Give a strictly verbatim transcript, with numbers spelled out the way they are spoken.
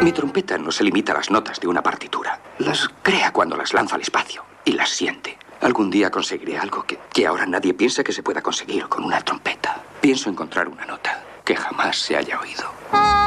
Mi trompeta no se limita a las notas de una partitura. Las crea cuando las lanza al espacio y las siente. Algún día conseguiré algo que, que ahora nadie piensa que se pueda conseguir con una trompeta. Pienso encontrar una nota que jamás se haya oído.